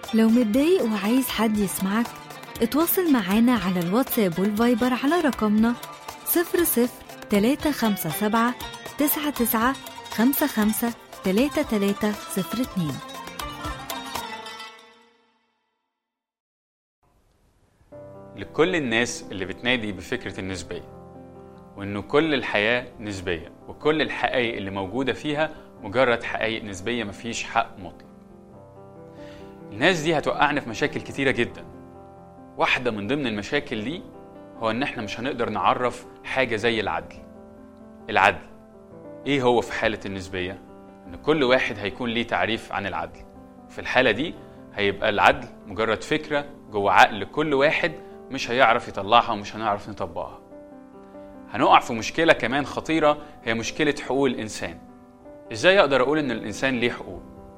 لو متضايق وعايز حد يسمعك، اتواصل معانا على الواتساب والفايبر على رقمنا 00357 99 55 3302. لكل الناس اللي بتنادي بفكرة النسبية، وإنه كل الحياة نسبية وكل الحقائق اللي موجودة فيها مجرد حقائق نسبية، مفيش حق مطلق. الناس دي هتوقعنا في مشاكل كتيرة جدا. واحدة من ضمن المشاكل دي هو إن احنا مش هنقدر نعرف حاجة زي العدل. العدل إيه هو في حالة النسبية؟ إن كل واحد هيكون ليه تعريف عن العدل. في الحالة دي هيبقى العدل مجرد فكرة جوه عقل كل واحد، مش هيعرف يطلعها ومش هنعرف نطبقها. هنقع في مشكلة كمان خطيرة، هي مشكلة حقوق الإنسان. إزاي أقدر أقول إن الإنسان ليه حقوق؟